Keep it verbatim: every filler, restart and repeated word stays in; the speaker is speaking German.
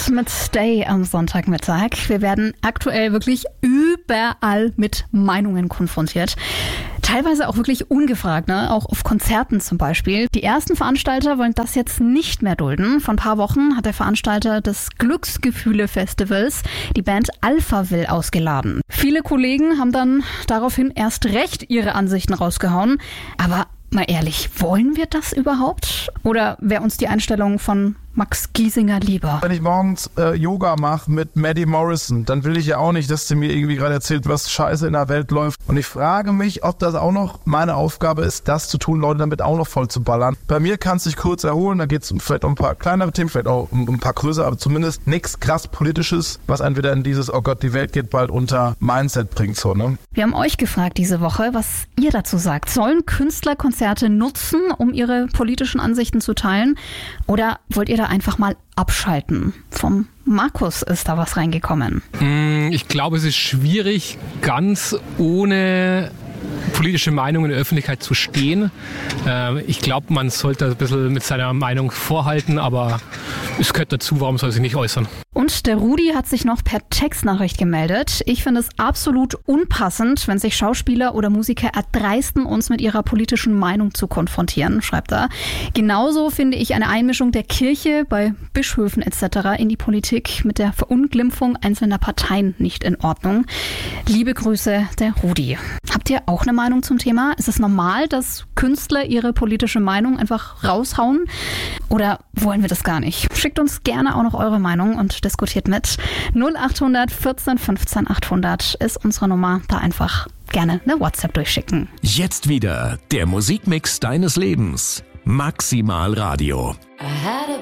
mit Stay am Sonntagmittag. Wir werden aktuell wirklich überall mit Meinungen konfrontiert. Teilweise auch wirklich ungefragt, ne? Auch auf Konzerten zum Beispiel. Die ersten Veranstalter wollen das jetzt nicht mehr dulden. Vor ein paar Wochen hat der Veranstalter des Glücksgefühle-Festivals die Band Alphaville ausgeladen. Viele Kollegen haben dann daraufhin erst recht ihre Ansichten rausgehauen. Aber mal ehrlich, wollen wir das überhaupt? Oder wäre uns die Einstellung von Max Giesinger lieber? Wenn ich morgens äh, Yoga mache mit Maddie Morrison, dann will ich ja auch nicht, dass sie mir irgendwie gerade erzählt, was scheiße in der Welt läuft. Und ich frage mich, ob das auch noch meine Aufgabe ist, das zu tun, Leute damit auch noch voll zu ballern. Bei mir kannst du dich kurz erholen, da geht es vielleicht um ein paar kleinere Themen, vielleicht auch um, um ein paar größere, aber zumindest nichts krass Politisches, was einen wieder in dieses, oh Gott, die Welt geht bald unter Mindset bringt. So, ne? Wir haben euch gefragt diese Woche, was ihr dazu sagt. Sollen Künstler Konzerte nutzen, um ihre politischen Ansichten zu teilen? Oder wollt ihr da einfach mal abschalten? Vom Markus ist da was reingekommen. Ich glaube, es ist schwierig, ganz ohne politische Meinung in der Öffentlichkeit zu stehen. Ich glaube, man sollte ein bisschen mit seiner Meinung vorhalten, aber es gehört dazu, warum soll sich nicht äußern? Und der Rudi hat sich noch per Textnachricht gemeldet. Ich finde es absolut unpassend, wenn sich Schauspieler oder Musiker erdreisten, uns mit ihrer politischen Meinung zu konfrontieren, schreibt er. Genauso finde ich eine Einmischung der Kirche bei Bischöfen et cetera in die Politik mit der Verunglimpfung einzelner Parteien nicht in Ordnung. Liebe Grüße, der Rudi. Habt ihr auch eine Meinung zum Thema? Ist es normal, dass Künstler ihre politische Meinung einfach raushauen? Oder wollen wir das gar nicht? Schickt uns gerne auch noch eure Meinung und diskutiert mit. null acht hundert vierzehn fünfzehn achthundert ist unsere Nummer. Da einfach gerne eine WhatsApp durchschicken. Jetzt wieder der Musikmix deines Lebens. Maximal Radio.